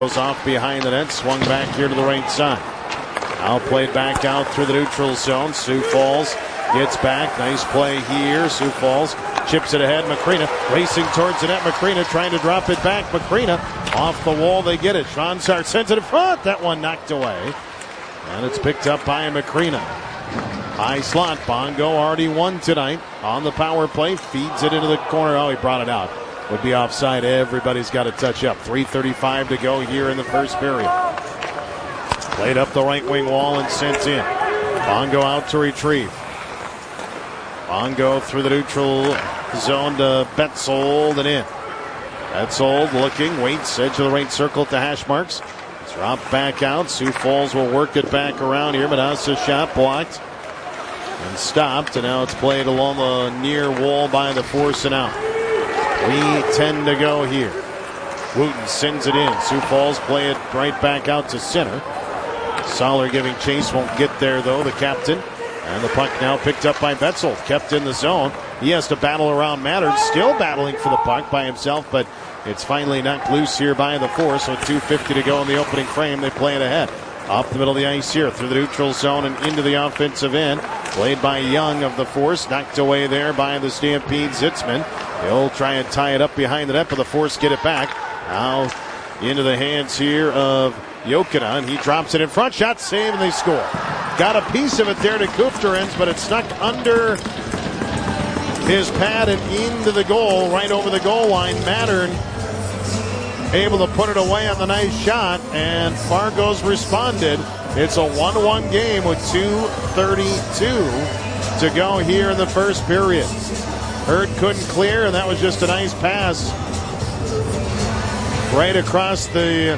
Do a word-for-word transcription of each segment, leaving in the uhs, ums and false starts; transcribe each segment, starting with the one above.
Goes off behind the net, swung back here to the right side. Now played back out through the neutral zone. Sioux Falls gets back. Nice play here. Sioux Falls chips it ahead. Macrina racing towards the net. Macrina trying to drop it back. Macrina off the wall. They get it. Schonsart sends it in front. That one knocked away. And it's picked up by Macrina. High slot. Bongo already won tonight on the power play. Feeds it into the corner. Oh, he brought it out. Would be offside. Everybody's got to touch up. three thirty-five to go here in the first period. Played up the right wing wall and sent in. Bongo out to retrieve. Bongo through the neutral zone to Betzold and in. Betzold looking, waits, edge of the right circle to hash marks. Drop back out. Sioux Falls will work it back around here. Manassa shot blocked and stopped. And now it's played along the near wall by the Force and out. three ten to go here. Wooten sends it in. Sioux Falls play it right back out to center. Soller giving chase, won't get there though, the captain. And the puck now picked up by Betzold. Kept in the zone. He has to battle around Mattern. Still battling for the puck by himself, but it's finally knocked loose here by the Force. With two fifty to go in the opening frame, they play it ahead. Off the middle of the ice here, through the neutral zone and into the offensive end. Played by Young of the Force. Knocked away there by the Stampede Zitzman. He'll try and tie it up behind the net, but the Force get it back. Now into the hands here of Jokinen. He drops it in front. Shot save, and they score. Got a piece of it there to Kufterins, but it snuck under his pad and into the goal, right over the goal line. Mattern able to put it away on the nice shot, and Fargo's responded. It's a one one game with two thirty-two to go here in the first period. Hurd couldn't clear, and that was just a nice pass right across the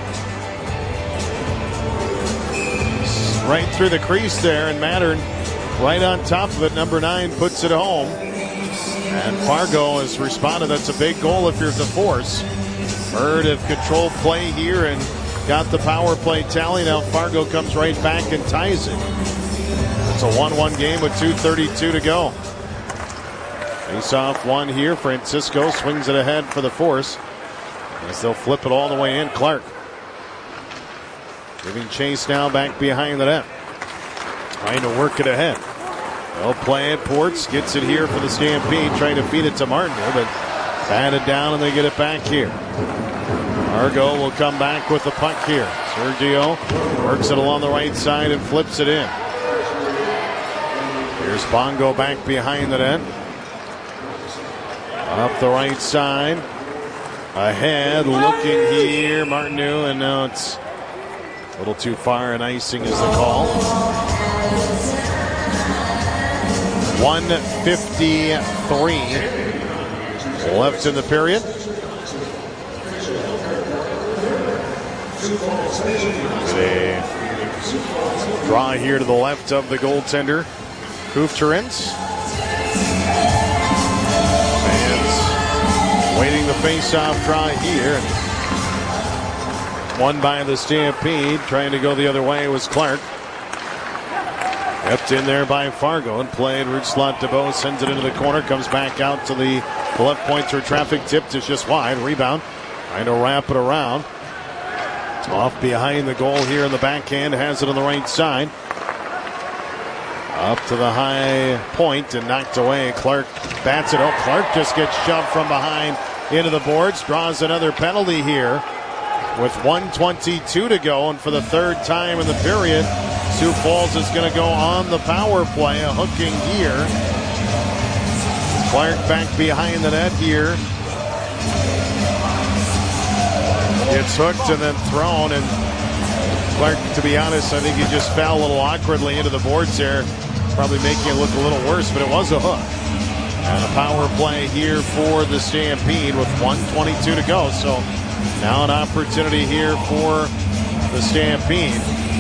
right through the crease there, and Mattern right on top of it. Number nine puts it home, and Fargo has responded. That's a big goal if you're the Force. Hurd have controlled play here and got the power play tally. Now Fargo comes right back and ties it. It's a one one game with two thirty-two to go. Face off one here. Francisco swings it ahead for the Force as they'll flip it all the way in. Clark giving chase now back behind the net, trying to work it ahead. They'll play it. Ports gets it here for the Stampede, trying to feed it to Martindale, but batted down and they get it back here. Fargo will come back with the puck here. Sergio works it along the right side and flips it in. Here's Bongo back behind the net. Up the right side. Ahead, looking here. Martineau, and now it's a little too far, and icing is the call. one fifty-three left in the period. A draw here to the left of the goaltender, Kufterins. Fans waiting the face-off draw here. Won by the Stampede. Trying to go the other way was Clark. Kept in there by Fargo and played. Root slot DeBow sends it into the corner. Comes back out to the left point through traffic. Tipped is just wide. Rebound. Trying to wrap it around. Off behind the goal here in the backhand. Has it on the right side. Up to the high point and knocked away. Clark bats it. Oh, Clark just gets shoved from behind into the boards. Draws another penalty here with one twenty-two to go. And for the third time in the period, Sioux Falls is going to go on the power play. A hooking here. Clark back behind the net here. Gets hooked and then thrown, and Clark, to be honest, I think he just fell a little awkwardly into the boards there, probably making it look a little worse, but it was a hook. And a power play here for the Stampede with one twenty-two to go. So now an opportunity here for the Stampede.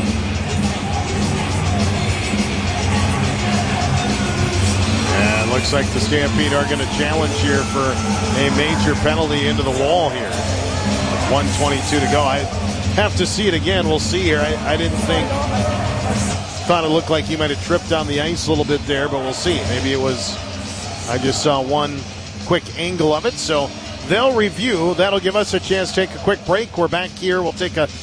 And it looks like the Stampede are going to challenge here for a major penalty into the wall here. one twenty-two to go. I have to see it again. We'll see here. I, I didn't think, thought it looked like he might have tripped on the ice a little bit there, but we'll see. Maybe it was, I just saw one quick angle of it. So they'll review. That'll give us a chance to take a quick break. We're back here. We'll take a